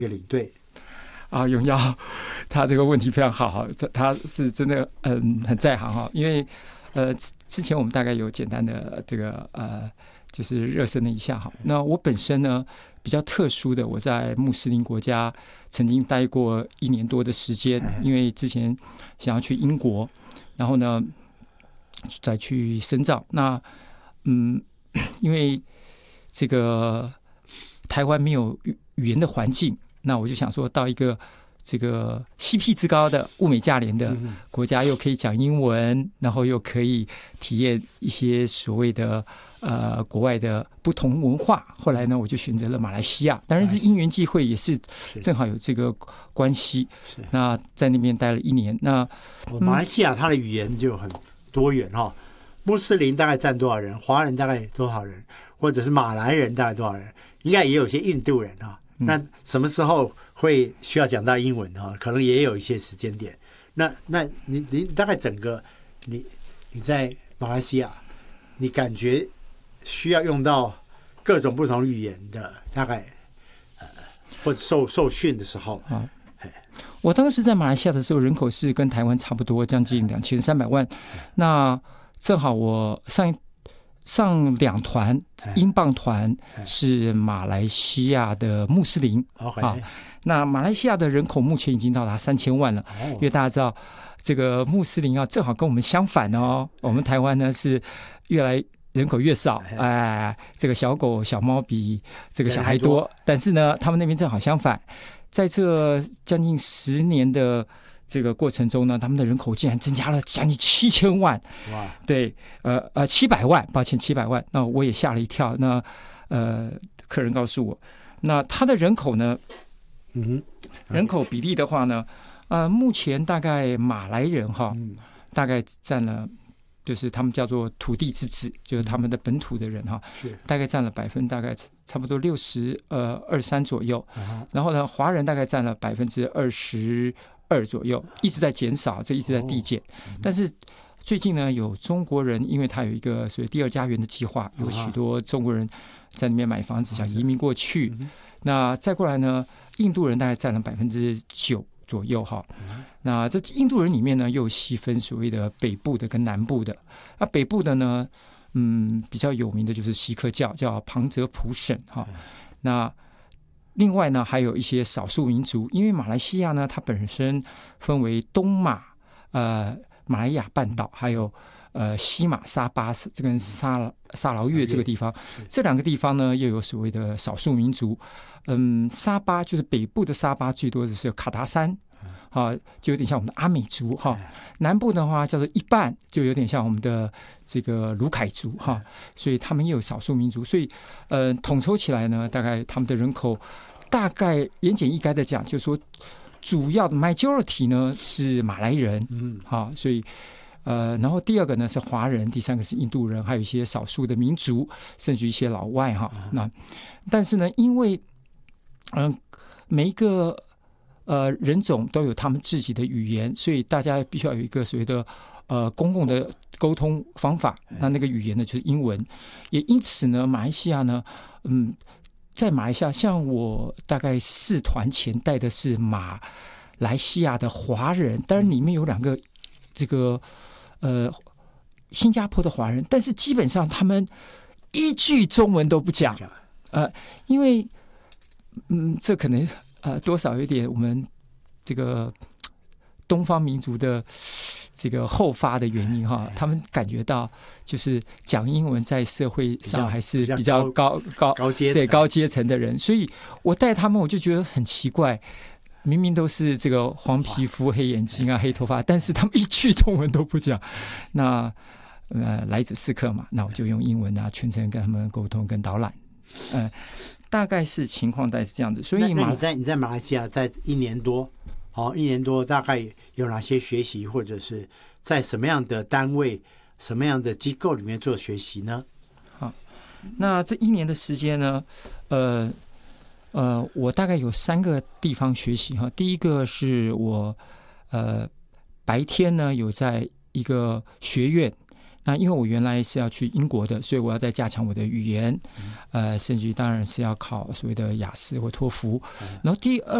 一个领队啊，永耀，他这个问题非常好，他是真的很在行哈，因为之前我们大概有简单的这个就是热身了一下哈。那我本身呢比较特殊的，我在穆斯林国家曾经待过1年多的时间，因为之前想要去英国，然后呢再去深造。那因为这个台湾没有语言的环境，那我就想说到一个这个 CP 值高的物美价廉的国家，又可以讲英文，然后又可以体验一些所谓的国外的不同文化。后来呢，我就选择了马来西亚，当然是因缘际会，也是正好有这个关系。那在那边待了1年。那马来西亚它的语言就很多元哈，穆斯林大概占多少人，华人大概多少人，或者是马来人大概多少人，应该也有些印度人哈。那什么时候会需要讲到英文哈？可能也有一些时间点。那你大概整个你在马来西亚，你感觉需要用到各种不同语言的，大概或者受训的时候啊。 我当时在马来西亚的时候，人口是跟台湾差不多，将近2300万。那正好我上2团英镑团是马来西亚的穆斯林啊。那马来西亚的人口目前已经到达3000万了，因为大家知道这个穆斯林啊，正好跟我们相反哦。我们台湾呢是越来人口越少，这个小狗小猫比这个小孩多，但是呢，他们那边正好相反。在这将近10年的这个过程中呢，他们的人口竟然增加了将近7000万，哇！对，700万，抱歉，700万。那我也吓了一跳。那客人告诉我，那他的人口呢，人口比例的话呢，目前大概马来人哈，大概占了，就是他们叫做土地之子，就是他们的本土的人哈，大概占了大概差不多23%左右。然后呢，华人大概占了22%左右，一直在减少，这一直在递减。但是最近呢，有中国人，因为他有一个所谓第2家园的计划，有许多中国人在那边买房子，想移民过去。那再过来呢，印度人大概占了9%左右哈。那这印度人里面呢，又细分所谓的北部的跟南部的。那北部的呢，比较有名的就是锡克教，叫旁遮普省哈。那另外呢，还有一些少数民族，因为马来西亚呢，它本身分为东马、马来亚半岛，还有西马沙巴这跟沙劳越这个地方，这2个地方呢，又有所谓的少数民族。沙巴就是北部的沙巴，最多的是卡达山，就有点像我们的阿美族哈。南部的话叫做一半，就有点像我们的这个卢凯族哈。所以他们也有少数民族，所以统筹起来呢，大概他们的人口大概言简意赅的讲，就是说主要的 majority 呢是马来人，所以然后第2个呢是华人，第3个是印度人，还有一些少数的民族，甚至一些老外哈。那但是呢，因为每一个人种都有他们自己的语言，所以大家必须要有一个所谓的公共的沟通方法。那个语言呢就是英文。也因此呢，马来西亚呢，在马来西亚，像我大概4团前带的是马来西亚的华人，当然里面有2个这个新加坡的华人，但是基本上他们一句中文都不讲，因为这可能多少有点我们这个东方民族的这个后发的原因哈，他们感觉到就是讲英文在社会上还是比较高阶层的人，所以我带他们我就觉得很奇怪，明明都是这个黄皮肤、黑眼睛啊、黑头发，但是他们一句中文都不讲。那来者是客嘛，那我就用英文啊全程跟他们沟通跟导览。大概是情况大概是这样子。所以那你在马来西亚在1年多，1年多大概有哪些学习，或者是在什么样的单位、什么样的机构里面做学习呢？ 好，那这1年的时间呢，我大概有3个地方学习哈。第一个是我白天呢有在一个学院， 那因为我原来是要去英国的，所以我要再加强我的语言，甚至于当然是要考所谓的雅思或托福。然后第二